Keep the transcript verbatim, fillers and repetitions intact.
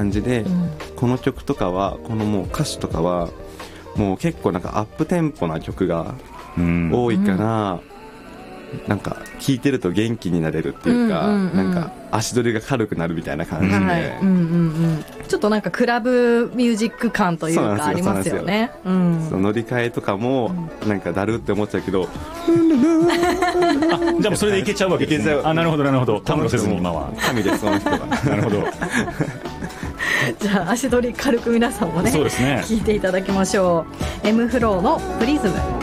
感じで、うん、この曲とかはこのもう歌詞とかはもう結構なんかアップテンポな曲が多いから、うん、なんか聴いてると元気になれるっていうか、うんうんうん、なんか足取りが軽くなるみたいな感じで、うんはいうんうんうん、ちょっとなんかクラブミュージック感というかありますよね。うん、その乗り換えとかもなんかだるって思っちゃうけど、うん、 あじゃあもうそれでいけちゃうわけですね。あなるほどなるほど。たむろせずに今は神ですその人がなるほどじゃあ足取り軽く皆さんもね、そうですね、聞いていただきましょう。 M フローのプリズム。